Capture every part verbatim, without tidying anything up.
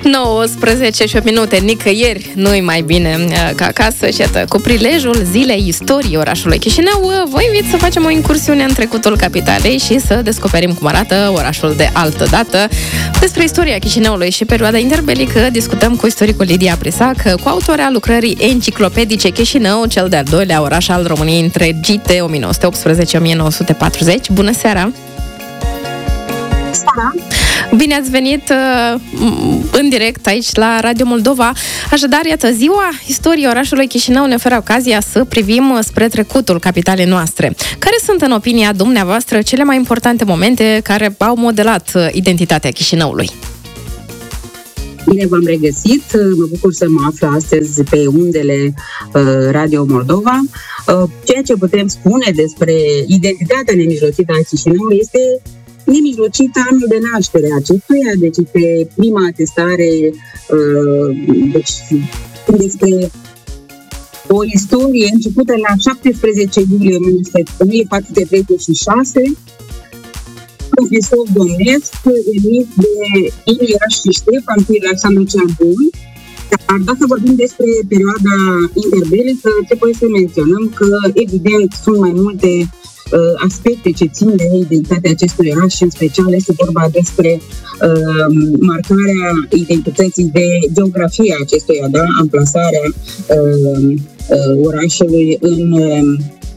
nouăsprezece și opt minute, nicăieri nu-i mai bine ca acasă și iată, cu prilejul Zilei Istoriei orașului Chișinău, vă invit să facem o incursiune în trecutul capitalei și să descoperim cum arată orașul de altă dată. Despre istoria Chișinăului și perioada interbelică discutăm cu istoricul Lidia Prisac, cu autoarea lucrării enciclopedice Chișinău, cel de-al doilea oraș al României întregite, o mie nouă sute optsprezece - o mie nouă sute patruzeci. Bună seara! Seara! Bine ați venit uh, în direct aici la Radio Moldova. Așadar, iată, Ziua Istoriei orașului Chișinău ne oferă ocazia să privim spre trecutul capitalei noastre. Care sunt, în opinia dumneavoastră, cele mai importante momente care au modelat identitatea Chișinăului? Bine v-am regăsit, mă bucur să mă aflu astăzi pe undele uh, Radio Moldova. Uh, ceea ce putem spune despre identitatea nemijlocită a Chișinăului este nemijlocit anul de naștere a acestuia, deci este prima atestare uh, deci, despre o istorie începută la șaptesprezece iulie o mie patru sute treizeci și șase, profesor domnesc emis de Ilie și Ștefan P. Alexandru cel Bun. Dar dacă vorbim despre perioada interbelică, trebuie să menționăm că, evident, sunt mai multe uh, aspecte ce țin de identitatea acestui oraș și, în special, este vorba despre uh, marcarea identității de geografie a acestuia, da? Amplasarea uh, uh, orașului în... Uh,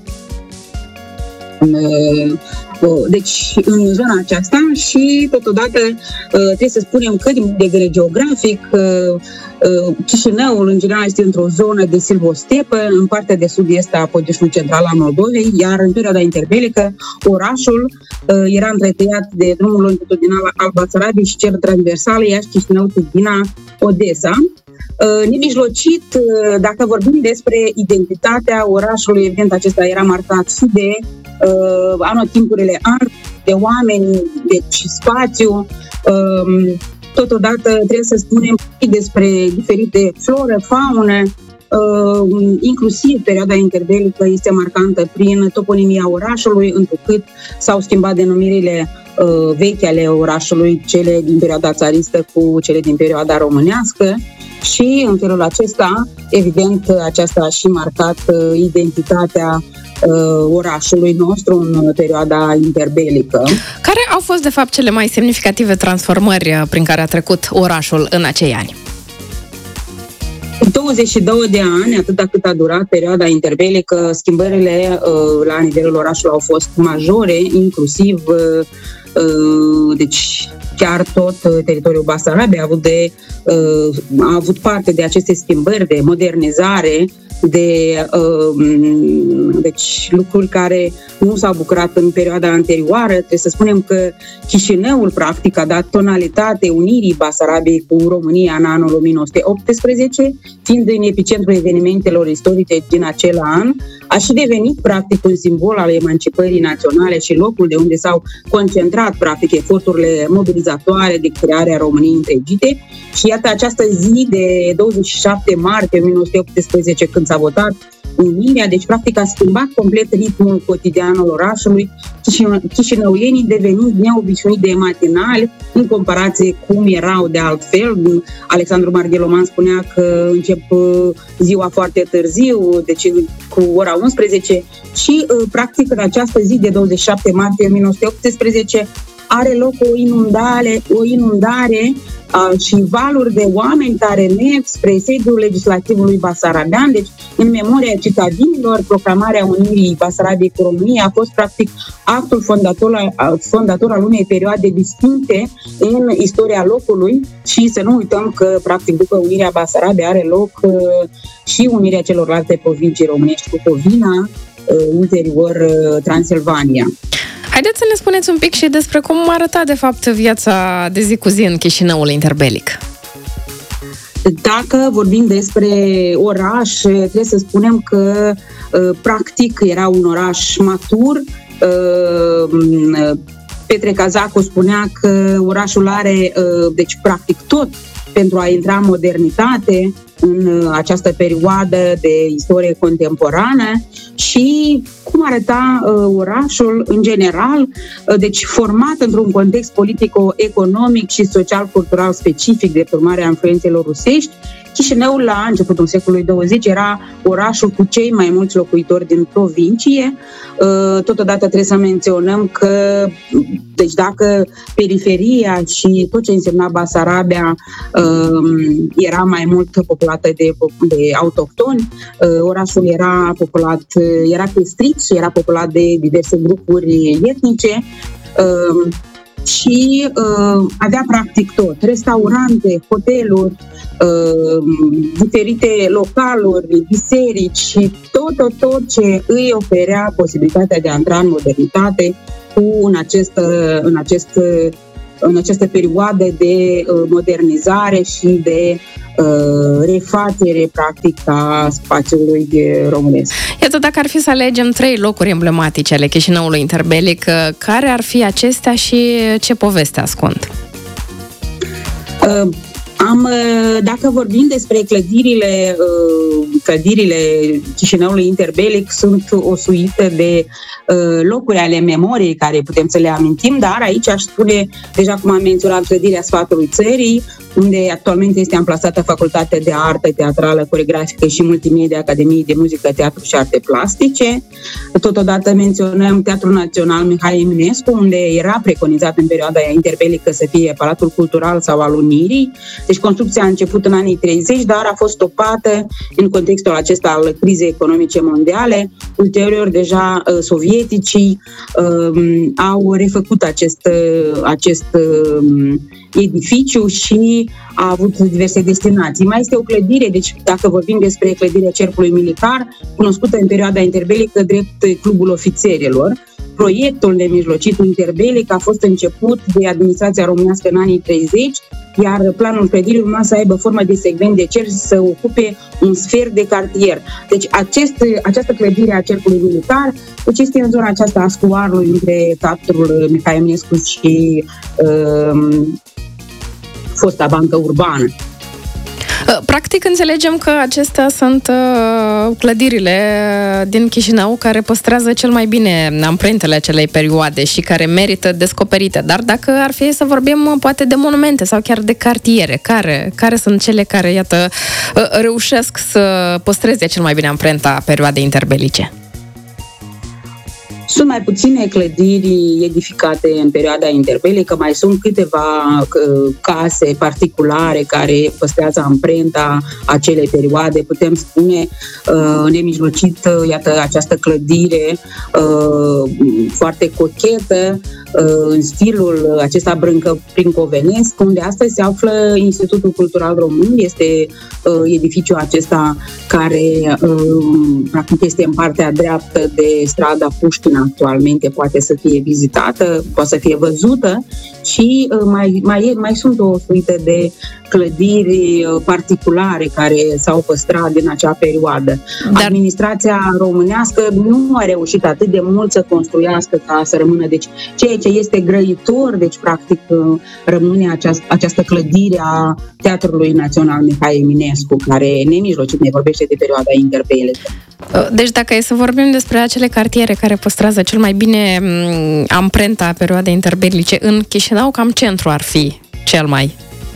în uh, Deci, în zona aceasta și, totodată, trebuie să spunem că, din punct de vedere geografic, Chișinăul, în general, este într-o zonă de silvostepă, în partea de sud este apogeiul central al Moldovei, iar în perioada interbelică, orașul era întretăiat de drumul longitudinal al Basarabiei și cel transversal Iași-Chișinău-Târgina-Odessa. Nemijlocit, dacă vorbim despre identitatea orașului, evident, acesta era marcat și de uh, anotimpurile an, de oameni, deci spațiu. Uh, totodată trebuie să spunem și despre diferite flore, faune, uh, inclusiv perioada interbelică este marcantă prin toponimia orașului, întrucât s-au schimbat denumirile uh, vechi ale orașului, cele din perioada țaristă cu cele din perioada românească. Și în felul acesta, evident, aceasta a și marcat uh, identitatea uh, orașului nostru în perioada interbelică. Care au fost, de fapt, cele mai semnificative transformări prin care a trecut orașul în acei ani? douăzeci și doi de ani, atât cât a durat perioada interbelică, schimbările uh, la nivelul orașului au fost majore, inclusiv uh, uh, deci chiar tot teritoriul Basarabiei a avut, de, uh, a avut parte de aceste schimbări, de modernizare, de uh, deci, lucruri care nu s-au bucurat în perioada anterioară. Trebuie să spunem că Chișinăul, practic, a dat tonalitate unirii Basarabiei cu România în anul o mie nouă sute optsprezece, fiind în epicentrul evenimentelor istorice din acel an, a și devenit, practic, un simbol al emancipării naționale și locul de unde s-au concentrat, practic, eforturile mobilizatoare de crearea României întregite. Și iată, această zi de douăzeci și șapte martie o mie nouă sute optsprezece, când s-a votat unirea, deci practic a schimbat complet ritmul cotidian al orașului, chișinăuienii devenind neobișnuit de matinali în comparație cum erau de altfel. Alexandru Margheloman spunea că încep ziua foarte târziu, deci cu ora unsprezece, și practic în această zi de douăzeci și șapte martie o mie nouă sute optsprezece are loc o inundare, o inundare uh, și valuri de oameni care merg spre sediul legislativului basarabean. Deci, în memoria citadinilor, proclamarea unirii Basarabiei cu România a fost practic actul fondator, fondator al unei perioade distincte în istoria locului și să nu uităm că, practic, după unirea Basarabiei are loc uh, și unirea celorlalte provincii românești cu Covina, uh, ulterior uh, Transilvania. Haideți să ne spuneți un pic și despre cum arăta, de fapt, viața de zi cu zi în Chișinăul interbelic. Dacă vorbim despre oraș, trebuie să spunem că, practic, era un oraș matur. Petre Cazacu spunea că orașul are, deci, practic, tot pentru a intra în modernitate. în această perioadă de istorie contemporană și cum arăta uh, orașul în general, uh, deci format într-un context politico-economic și social-cultural specific de urmare a influențelor rusești. Chișinăul la începutul secolului douăzeci era orașul cu cei mai mulți locuitori din provincie. Totodată trebuie să menționăm că, deci dacă periferia și tot ce însemna Basarabia era mai mult populată de, de autohtoni, orașul era populat, era pestrit și era populat de diverse grupuri etnice. Și uh, avea practic tot, restaurante, hoteluri, uh, diferite localuri, biserici și tot, tot, tot ce îi oferea posibilitatea de a intra în modernitate cu în această, în această, în această perioadă de uh, modernizare și de uh, refacere practic a spațiului românesc. Iată, dacă ar fi să alegem trei locuri emblematice ale Chișinăului interbelic, care ar fi acestea și ce poveste ascund? Uh, am, dacă vorbim despre clădirile, uh, clădirile Chișinăului interbelic, sunt o suită de uh, locuri ale memoriei care putem să le amintim, dar aici aș spune, deja cum am menționat, clădirea Sfatului Țării, unde actualmente este amplasată Facultatea de Artă Teatrală, Coregrafică și Multimedia Academiei de Muzică, Teatru și Arte Plastice. Totodată menționăm Teatrul Național Mihai Eminescu, unde era preconizat în perioada interbelică să fie Palatul Cultural sau al Unirii. Deci construcția a început în anii treizeci, dar a fost stopată în contextul acesta al crizei economice mondiale. Ulterior, deja sovieticii um, au refăcut acest, acest um, edificiu și a avut diverse destinații. Mai este o clădire, deci dacă vorbim despre clădirea Cercului Militar, cunoscută în perioada interbelică drept Clubul Ofițerilor. Proiectul nemijlocit interbelic a fost început de administrația românească în anii treizeci, iar planul clădirii urma să aibă formă de segment de cer și să ocupe un sfert de cartier. Deci acest, această clădire a Cercului Militar, deci este în zona aceasta a scuarului între Teatrul Mihai Eminescu și uh, fosta bancă urbană. Practic înțelegem că acestea sunt uh, clădirile din Chișinău care păstrează cel mai bine amprentele acelei perioade și care merită descoperite. Dar dacă ar fi să vorbim poate de monumente sau chiar de cartiere, care, care sunt cele care, iată, uh, reușesc să păstreze cel mai bine amprenta perioadei interbelice? Sunt mai puține clădiri edificate în perioada interbelică, mai sunt câteva case particulare care păstrează amprenta acelei perioade. Putem spune nemijlocit, iată, această clădire foarte cochetă, în stilul acesta brâncovenesc, unde astăzi se află Institutul Cultural Român. Este edificiul acesta care practic este în partea dreaptă de strada Pușkin, actualmente poate să fie vizitată, poate să fie văzută și mai, mai, mai sunt o suită de clădiri particulare care s-au păstrat din acea perioadă. Dar administrația românească nu a reușit atât de mult să construiască ca să rămână, deci ceea ce este grăitor, deci practic rămâne această, această clădire a Teatrului Național Mihai Eminescu, care nemijlocit ne vorbește de perioada interbelică. Deci dacă e să vorbim despre acele cartiere care păstrează cel mai bine amprenta perioadei interbelice în Chișinău, cam centru ar fi cel mai...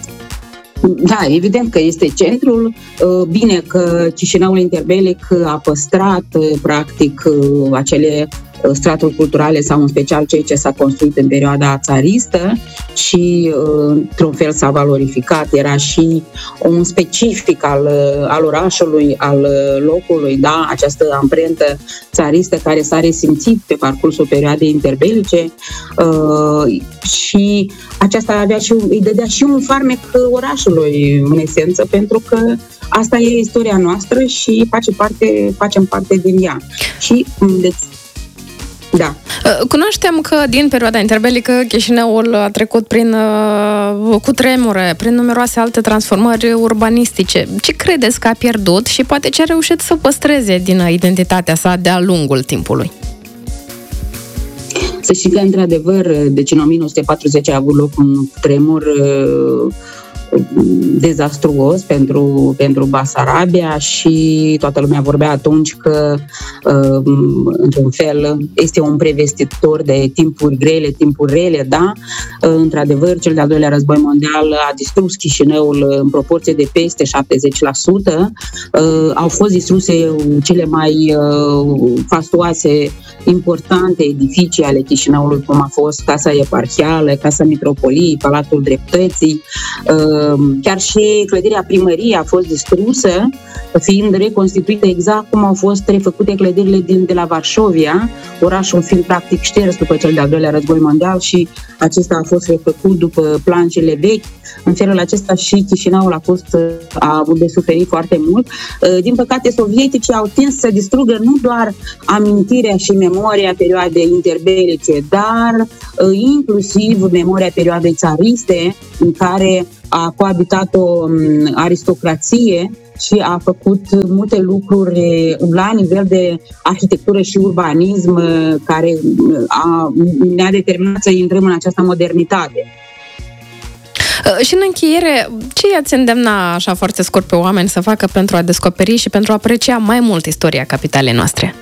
Da, evident că este centrul. Bine că Chișinăul interbelic a păstrat practic acele straturi culturale sau în special cei ce s-a construit în perioada țaristă și într-un fel s-a valorificat. Era și un specific al, al orașului, al locului, da, această amprentă țaristă care s-a resimțit pe parcursul perioadei interbelice uh, și aceasta avea și, îi dădea și un farmec orașului în esență, pentru că asta e istoria noastră și face parte, facem parte din ea. Și deci da. Cunoaștem că din perioada interbelică Chișinăul a trecut prin cutremure, prin numeroase alte transformări urbanistice. Ce credeți că a pierdut și poate ce a reușit să păstreze din identitatea sa de-a lungul timpului? Să știți că, într-adevăr, deci în o mie nouă sute patruzeci a avut loc un cutremur dezastruos pentru, pentru Basarabia și toată lumea vorbea atunci că, într-un fel, este un prevestitor de timpuri grele, timpuri rele, da? Într-adevăr, cel de-al doilea război mondial a distrus Chișinăul în proporție de peste șaptezeci la sută. Au fost distruse cele mai fastoase, importante edificii ale Chișinăului, cum a fost Casa Eparhială, Casa Mitropoliei, Palatul Dreptății. Chiar și clădirea primăriei a fost distrusă, fiind reconstituită exact cum au fost refăcute clădirile din, de la Varșovia, orașul fiind practic șters după cel de-al doilea război mondial și acesta a fost refăcut după plancele vechi. În felul acesta și Chișinăul a, fost, a avut de suferit foarte mult. Din păcate, sovieticii au tins să distrugă nu doar amintirea și memoria perioadei interbelice, dar inclusiv memoria perioadei țariste, în care a coabitat o aristocrație și a făcut multe lucruri la nivel de arhitectură și urbanism care a, ne-a determinat să intrăm în această modernitate. Și în încheiere, ce i-ați îndemna așa foarte scurt pe oameni să facă pentru a descoperi și pentru a aprecia mai mult istoria capitalei noastre?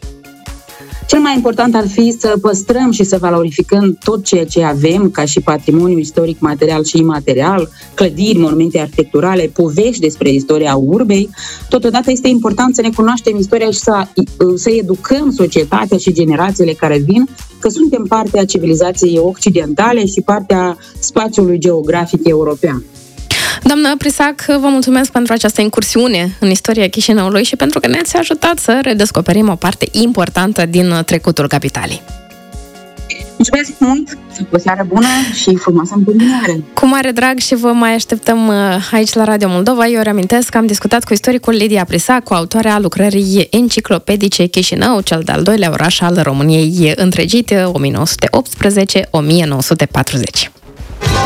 Cel mai important ar fi să păstrăm și să valorificăm tot ceea ce avem ca și patrimoniu istoric, material și imaterial, clădiri, monumente arhitecturale, povești despre istoria urbei. Totodată este important să ne cunoaștem istoria și să, să educăm societatea și generațiile care vin că suntem partea civilizației occidentale și partea spațiului geografic european. Doamna Prisac, vă mulțumesc pentru această incursiune în istoria Chișinăului și pentru că ne-ați ajutat să redescoperim o parte importantă din trecutul capitalei. Mulțumesc mult, o seară bună și frumoasă întâlnire. Cu mare drag și vă mai așteptăm aici la Radio Moldova. Eu reamintesc că am discutat cu istoricul Lidia Prisac, cu autoarea lucrării enciclopedice Chișinău, cel de-al doilea oraș al României întregit, o mie nouă sute optsprezece - o mie nouă sute patruzeci.